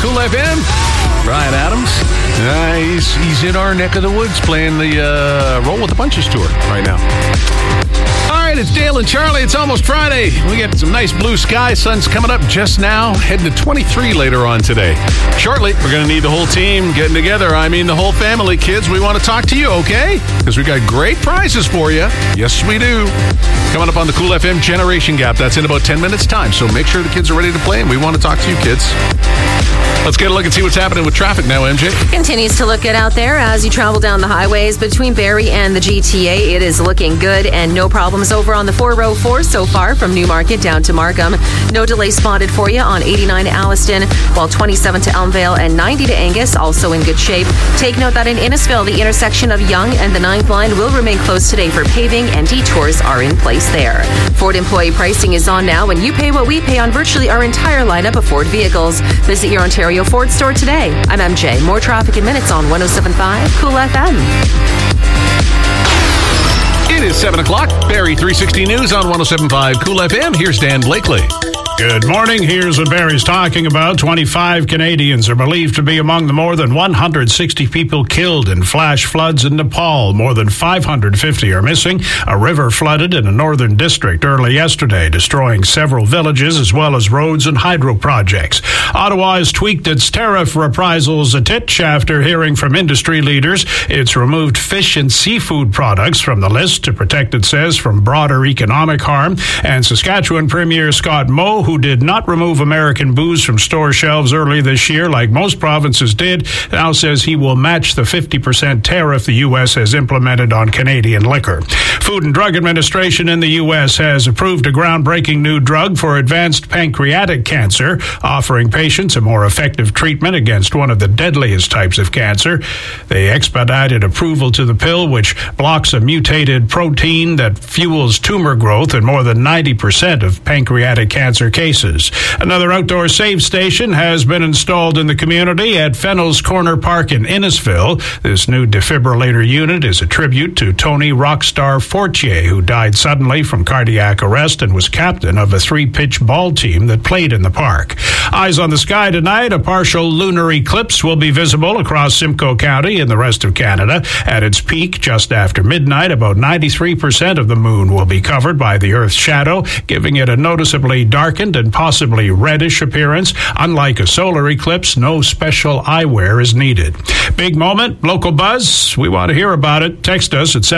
Cool FM. Brian Adams. He's in our neck of the woods playing the Roll with the Punches tour right now. All right, it's Dale and Charlie. It's almost Friday. We get some nice blue sky. Sun's coming up just now. Heading to 23 later on today. Shortly, we're going to need the whole team getting together. I mean, the whole family, kids. We want to talk to you, okay? Because we got great prizes for you. Yes, we do. Coming up on the Cool FM Generation Gap. That's in about 10 minutes' time. So make sure the kids are ready to play, and we want to talk to you, kids. Let's get a look and see what's happening with traffic now, MJ. Continues to look good out there as you travel down the highways between Barrie and the GTA. It is looking good and no problems over on the 404 so far from Newmarket down to Markham. No delay spotted for you on 89 to Alliston, while 27 to Elmvale and 90 to Angus also in good shape. Take note that in Innisfil, the intersection of Yonge and the 9th line will remain closed today for paving, and detours are in place there. Ford employee pricing is on now, and you pay what we pay on virtually our entire lineup of Ford vehicles. Visit your Ontario Ford store today. I'm MJ. More traffic in minutes on 107.5 Cool FM. It is 7 o'clock. Barrie 360 News on 107.5 Cool FM. Here's Dan Blakely. Good morning. Here's what Barrie's talking about. 25 Canadians are believed to be among the more than 160 people killed in flash floods in Nepal. More than 550 are missing. A river flooded in a northern district early yesterday, destroying several villages as well as roads and hydro projects. Ottawa has tweaked its tariff reprisals a titch after hearing from industry leaders. It's removed fish and seafood products from the list to protect, it says, from broader economic harm. And Saskatchewan Premier Scott Moe, who did not remove American booze from store shelves early this year like most provinces did, now says he will match the 50% tariff the U.S. has implemented on Canadian liquor. Food and Drug Administration in the U.S. has approved a groundbreaking new drug for advanced pancreatic cancer, offering patients a more effective treatment against one of the deadliest types of cancer. They expedited approval to the pill, which blocks a mutated protein that fuels tumor growth in more than 90% of pancreatic cancer cases. Another outdoor save station has been installed in the community at Fennel's Corner Park in Innisfil. This new defibrillator unit is a tribute to Tony Rockstar Fortier, who died suddenly from cardiac arrest and was captain of a 3-pitch ball team that played in the park. Eyes on the sky tonight. A partial lunar eclipse will be visible across Simcoe County and the rest of Canada. At its peak, just after midnight, about 93% of the moon will be covered by the Earth's shadow, giving it a noticeably darkened and possibly reddish appearance. Unlike a solar eclipse, no special eyewear is needed. Big moment, local buzz. We want to hear about it. Text us at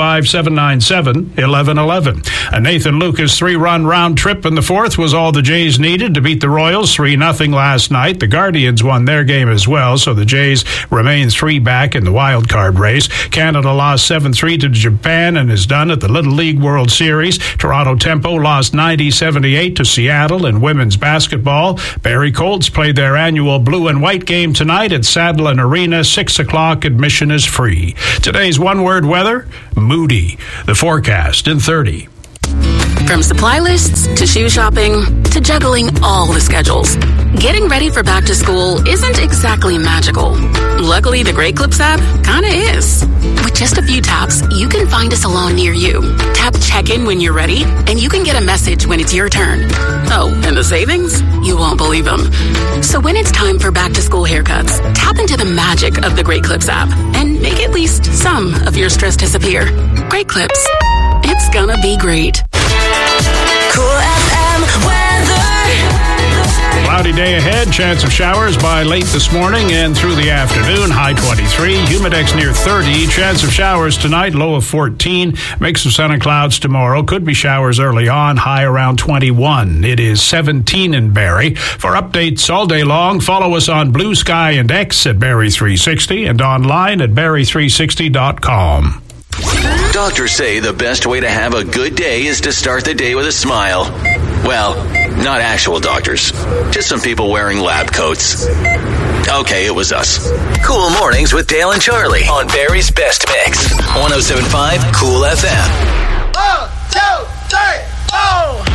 705-797-1111. A Nathan Lucas 3-run round trip in the fourth was all the Jays needed to beat the Royals 3-0 last night. The Guardians won their game as well, so the Jays remain 3 back in the wild card race. Canada lost 7-3 to Japan and is done at the Little League World Series. Toronto Tempo lost 90-78 to Seattle in women's basketball. Barrie Colts played their annual blue and white game tonight at Sadlon Arena. 6 o'clock. Admission is free. Today's one-word weather, moody. The forecast in 30. From supply lists to shoe shopping to juggling all the schedules, getting ready for back to school isn't exactly magical. Luckily, the Great Clips app kinda is. With just a few taps, you can find a salon near you. Tap check-in when you're ready, and you can get a message when it's your turn. Oh, and the savings? You won't believe them. So when it's time for back to school haircuts, tap into the magic of the Great Clips app and make at least some of your stress disappear. Great Clips. It's gonna be great. Cool FM weather. Cloudy day ahead. Chance of showers by late this morning and through the afternoon. High 23. Humidex near 30. Chance of showers tonight. Low of 14. Mix of sun and clouds tomorrow. Could be showers early on. High around 21. It is 17 in Barrie. For updates all day long, follow us on Blue Sky and X at Barrie360 and online at Barrie360.com. Doctors say the best way to have a good day is to start the day with a smile. Well, not actual doctors. Just some people wearing lab coats. Okay, it was us. Cool Mornings with Dale and Charlie on Barrie's Best Mix. 107.5 Cool FM. 1, 2, 3, 4.